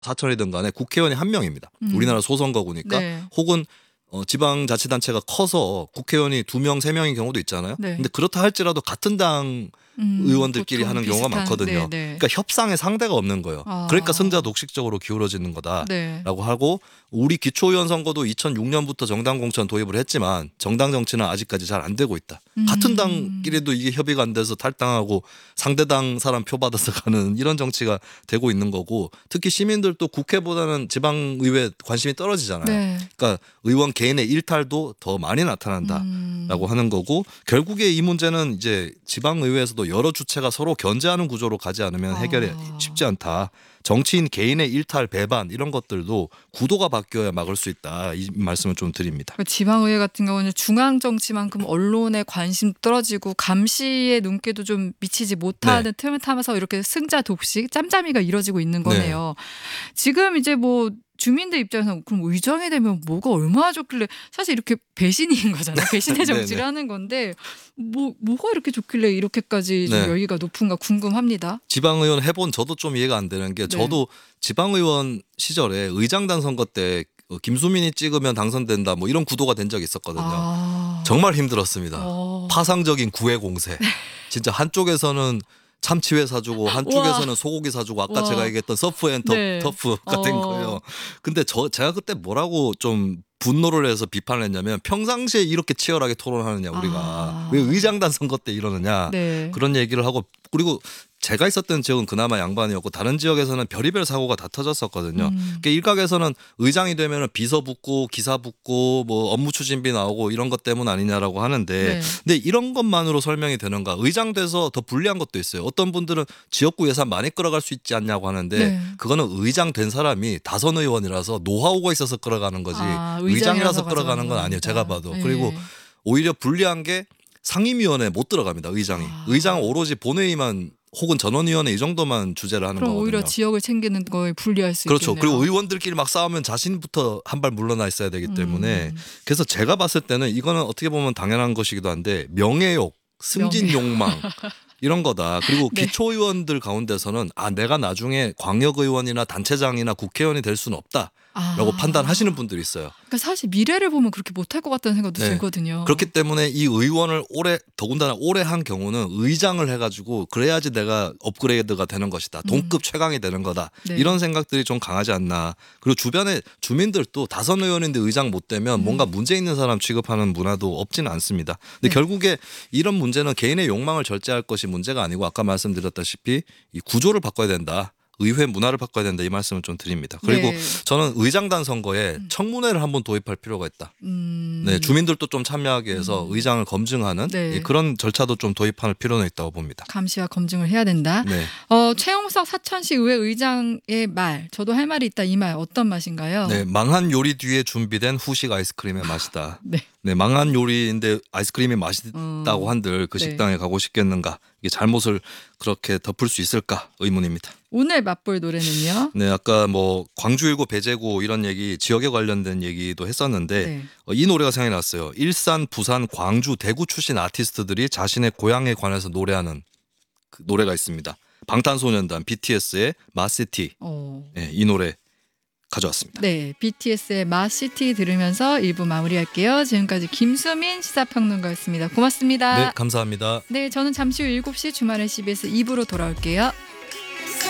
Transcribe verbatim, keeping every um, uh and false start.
사천이든 간에 국회의원이 한 명입니다. 음. 우리나라 소선거구니까. 네. 혹은 어, 지방자치단체가 커서 국회의원이 두 명, 세 명인 경우도 있잖아요. 네. 근데 그렇다 할지라도 같은 당 음, 의원들끼리 보통 하는 경우가 비슷한, 많거든요. 네, 네. 그러니까 협상의 상대가 없는 거예요. 아. 그러니까 승자 독식적으로 기울어지는 거다라고 네. 하고, 우리 기초의원 선거도 이천육 년부터 정당 공천 도입을 했지만 정당 정치는 아직까지 잘 안 되고 있다. 음. 같은 당끼리도 이게 협의가 안 돼서 탈당하고 상대당 사람 표 받아서 가는 이런 정치가 되고 있는 거고, 특히 시민들도 국회보다는 지방의회 관심이 떨어지잖아요. 네. 그러니까 의원 개인의 일탈도 더 많이 나타난다라고 음. 하는 거고, 결국에 이 문제는 이제 지방의회에서도 여러 주체가 서로 견제하는 구조로 가지 않으면 해결이 아. 쉽지 않다. 정치인 개인의 일탈, 배반 이런 것들도 구도가 바뀌어야 막을 수 있다. 이 말씀을 좀 드립니다. 그 지방의회 같은 경우는 중앙 정치만큼 언론의 관심 떨어지고 감시의 눈길도 좀 미치지 못하는 네. 틈을 타면서 이렇게 승자 독식, 짬짬이가 이뤄지고 있는 거네요. 지금 이제 뭐 주민들 입장에서 그럼 의장이 되면 뭐가 얼마나 좋길래, 사실 이렇게 배신인 거잖아요. 배신의 정치를 네네. 하는 건데 뭐 뭐가 이렇게 좋길래 이렇게까지 좀 네. 여기가 높은가 궁금합니다. 지방의원 해본 저도 좀 이해가 안 되는 게, 네. 저도 지방의원 시절에 의장단 선거 때 김수민이 찍으면 당선된다 뭐 이런 구도가 된 적이 있었거든요. 아. 정말 힘들었습니다. 어. 파상적인 구애 공세. 진짜 한쪽에서는 참치회 사주고 한쪽에서는 소고기 사주고, 아까 와. 제가 얘기했던 서프 앤 터, 네. 터프가 된 어. 거예요. 근데 저 제가 그때 뭐라고 좀 분노를 해서 비판을 했냐면, 평상시에 이렇게 치열하게 토론하느냐 우리가. 아. 왜 의장단 선거 때 이러느냐. 네. 그런 얘기를 하고, 그리고 제가 있었던 지역은 그나마 양반이었고 다른 지역에서는 별의별 사고가 다 터졌었거든요. 음. 그러니까 일각에서는 의장이 되면 비서 붙고 기사 붙고 뭐 업무 추진비 나오고 이런 것 때문 아니냐라고 하는데, 네. 근데 이런 것만으로 설명이 되는가? 의장 돼서 더 불리한 것도 있어요. 어떤 분들은 지역구 예산 많이 끌어갈 수 있지 않냐고 하는데, 네. 그거는 의장 된 사람이 다선 의원이라서 노하우가 있어서 끌어가는 거지 아, 의장이라서 의장이라서 끌어가는 건 아니에요. 가져가는 제가 거다. 봐도. 네. 그리고 오히려 불리한 게 상임위원회에 못 들어갑니다. 의장이. 아. 의장은 오로지 본회의만 혹은 전원위원회 이 정도만 주재를 하는 그럼 거거든요. 오히려 지역을 챙기는 거에 불리할 수 그렇죠. 있겠네요. 그리고 의원들끼리 막 싸우면 자신부터 한 발 물러나 있어야 되기 때문에 음. 그래서 제가 봤을 때는 이거는 어떻게 보면 당연한 것이기도 한데, 명예욕, 승진 명예. 욕망 이런 거다. 그리고 네. 기초의원들 가운데서는 아 내가 나중에 광역의원이나 단체장이나 국회의원이 될 수는 없다. 라고 아. 판단하시는 분들이 있어요. 그러니까 사실 미래를 보면 그렇게 못할 것 같다는 생각도 네. 들거든요. 그렇기 때문에 이 의원을 오래, 더군다나 오래 한 경우는 의장을 해가지고 그래야지 내가 업그레이드가 되는 것이다. 동급 최강이 되는 거다. 네. 이런 생각들이 좀 강하지 않나. 그리고 주변에 주민들도 다선 의원인데 의장 못 되면 음. 뭔가 문제 있는 사람 취급하는 문화도 없지는 않습니다. 근데 네. 결국에 이런 문제는 개인의 욕망을 절제할 것이 문제가 아니고, 아까 말씀드렸다시피 이 구조를 바꿔야 된다. 의회 문화를 바꿔야 된다. 이 말씀을 좀 드립니다. 그리고 네. 저는 의장단 선거에 청문회를 한번 도입할 필요가 있다. 음. 네, 주민들도 좀 참여하게 해서 음. 의장을 검증하는 네. 예, 그런 절차도 좀 도입할 필요는 있다고 봅니다. 감시와 검증을 해야 된다. 네. 어, 최용석 사천시 의회 의장의 말, 저도 할 말이 있다. 이 말 어떤 맛인가요? 네, 망한 요리 뒤에 준비된 후식 아이스크림의 맛이다. 네. 네, 망한 요리인데 아이스크림이 맛있다고 음. 한들 그 네. 식당에 가고 싶겠는가? 이게 잘못을 그렇게 덮을 수 있을까? 의문입니다. 오늘 맛볼 노래는요? 네, 아까 뭐 광주일고 배제구 이런 얘기, 지역에 관련된 얘기도 했었는데 네. 어, 이 노래가 생각이 났어요. 일산, 부산, 광주, 대구 출신 아티스트들이 자신의 고향에 관해서 노래하는 그 노래가 있습니다. 방탄소년단 비티에스의 마시티. 어. 네, 이 노래 가져왔습니다. 네, 비티에스의 마시티 들으면서 일 부 마무리할게요. 지금까지 김수민 시사평론가였습니다. 고맙습니다. 네, 감사합니다. 네, 저는 잠시 후 일곱 시 주말의 씨비에스 이 부로 돌아올게요.